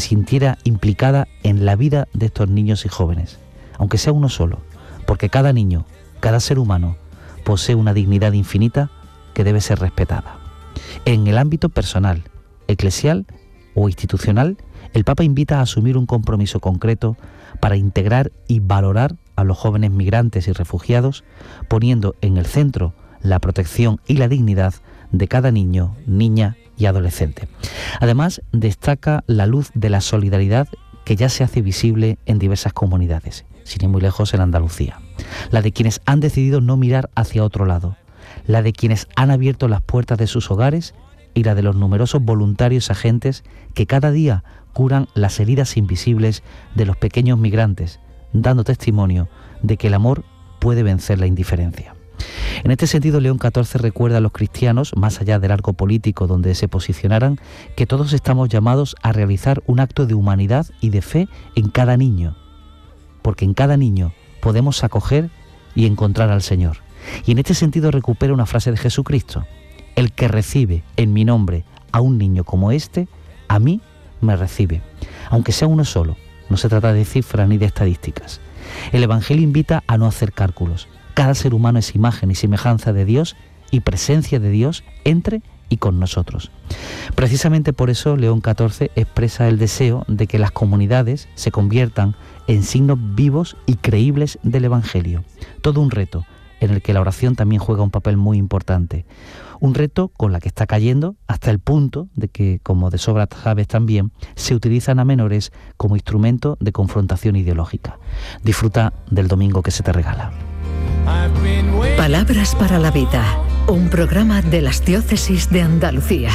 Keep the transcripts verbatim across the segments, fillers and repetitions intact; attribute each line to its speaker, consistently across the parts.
Speaker 1: sintiera implicada en la vida de estos niños y jóvenes, aunque sea uno solo, porque cada niño, cada ser humano, posee una dignidad infinita que debe ser respetada. En el ámbito personal, eclesial o institucional, el Papa invita a asumir un compromiso concreto para integrar y valorar a los jóvenes migrantes y refugiados, poniendo en el centro la protección y la dignidad de cada niño, niña y adolescente. Además, destaca la luz de la solidaridad que ya se hace visible en diversas comunidades, sin ir muy lejos en Andalucía. La de quienes han decidido no mirar hacia otro lado, la de quienes han abierto las puertas de sus hogares y la de los numerosos voluntarios agentes que cada día curan las heridas invisibles de los pequeños migrantes, dando testimonio de que el amor puede vencer la indiferencia. En este sentido, León catorce recuerda a los cristianos, más allá del arco político donde se posicionaran, que todos estamos llamados a realizar un acto de humanidad y de fe en cada niño, porque en cada niño podemos acoger y encontrar al Señor. Y en este sentido recupera una frase de Jesucristo: el que recibe en mi nombre a un niño como este, a mí me recibe, aunque sea uno solo. No se trata de cifras ni de estadísticas. El Evangelio invita a no hacer cálculos. Cada ser humano es imagen y semejanza de Dios y presencia de Dios entre y con nosotros. Precisamente por eso León catorce expresa el deseo de que las comunidades se conviertan en signos vivos y creíbles del Evangelio. Todo un reto en el que la oración también juega un papel muy importante. Un reto con la que está cayendo hasta el punto de que, como de sobra sabes también, se utilizan a menores como instrumento de confrontación ideológica. Disfruta del domingo que se te regala.
Speaker 2: Palabras para la vida, un programa de las diócesis de Andalucía.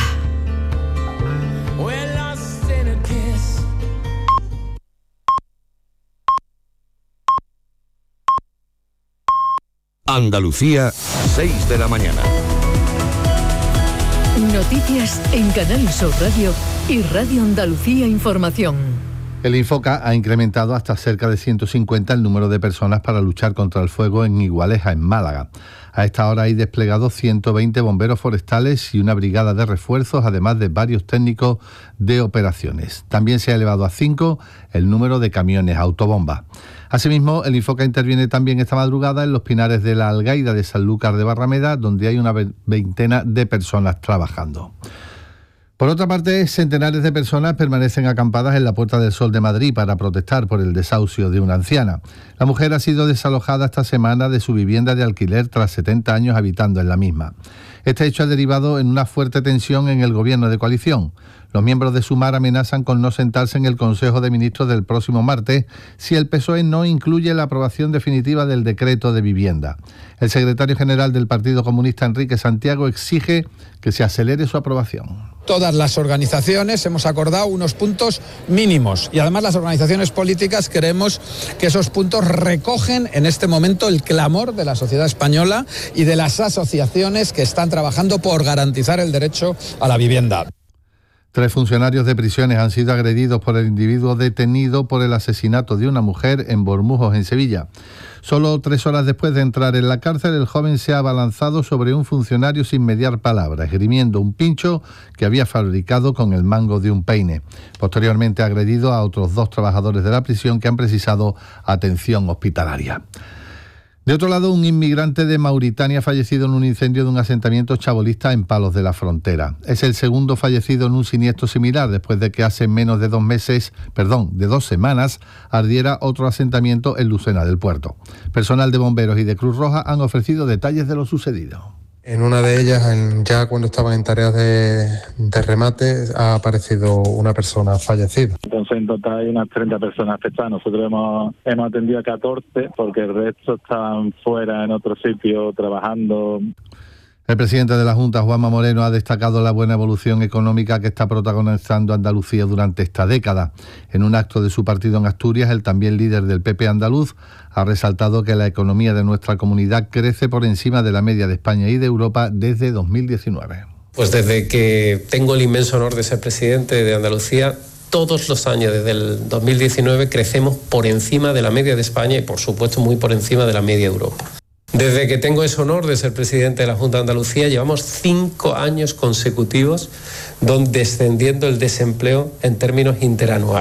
Speaker 3: Andalucía, seis de la mañana.
Speaker 2: Noticias en Canal Sur Radio y Radio Andalucía Información.
Speaker 4: El Infoca ha incrementado hasta cerca de ciento cincuenta el número de personas para luchar contra el fuego en Igualeja, en Málaga. A esta hora hay desplegados ciento veinte bomberos forestales y una brigada de refuerzos, además de varios técnicos de operaciones. También se ha elevado a cinco el número de camiones autobomba. Asimismo, el Infoca interviene también esta madrugada en los pinares de la Algaida de Sanlúcar de Barrameda, donde hay una veintena de personas trabajando. Por otra parte, centenares de personas permanecen acampadas en la Puerta del Sol de Madrid para protestar por el desahucio de una anciana. La mujer ha sido desalojada esta semana de su vivienda de alquiler tras setenta años habitando en la misma. Este hecho ha derivado en una fuerte tensión en el gobierno de coalición. Los miembros de Sumar amenazan con no sentarse en el Consejo de Ministros del próximo martes si el P S O E no incluye la aprobación definitiva del decreto de vivienda. El secretario general del Partido Comunista, Enrique Santiago, exige que se acelere su aprobación.
Speaker 5: Todas las organizaciones hemos acordado unos puntos mínimos y además las organizaciones políticas creemos que esos puntos recogen en este momento el clamor de la sociedad española y de las asociaciones que están trabajando por garantizar el derecho a la vivienda.
Speaker 4: Tres funcionarios de prisiones han sido agredidos por el individuo detenido por el asesinato de una mujer en Bormujos, en Sevilla. Solo tres horas después de entrar en la cárcel, el joven se ha abalanzado sobre un funcionario sin mediar palabra, esgrimiendo un pincho que había fabricado con el mango de un peine. Posteriormente ha agredido a otros dos trabajadores de la prisión que han precisado atención hospitalaria. De otro lado, un inmigrante de Mauritania ha fallecido en un incendio de un asentamiento chabolista en Palos de la Frontera. Es el segundo fallecido en un siniestro similar, después de que hace menos de dos meses, perdón, de dos semanas, ardiera otro asentamiento en Lucena del Puerto. Personal de bomberos y de Cruz Roja han ofrecido detalles de lo sucedido.
Speaker 6: En una de ellas, en, ya cuando estaban en tareas de, de remate, ha aparecido una persona fallecida.
Speaker 7: Entonces, en total hay unas treinta personas afectadas. Nosotros hemos, hemos atendido a catorce porque el resto están fuera en otro sitio trabajando.
Speaker 4: El presidente de la Junta, Juanma Moreno, ha destacado la buena evolución económica que está protagonizando Andalucía durante esta década. En un acto de su partido en Asturias, el también líder del P P andaluz ha resaltado que la economía de nuestra comunidad crece por encima de la media de España y de Europa desde dos mil diecinueve.
Speaker 8: Pues desde que tengo el inmenso honor de ser presidente de Andalucía, todos los años desde el dos mil diecinueve crecemos por encima de la media de España y por supuesto muy por encima de la media de Europa. Desde que tengo ese honor de ser presidente de la Junta de Andalucía, llevamos cinco años consecutivos donde descendiendo el desempleo en términos interanuales.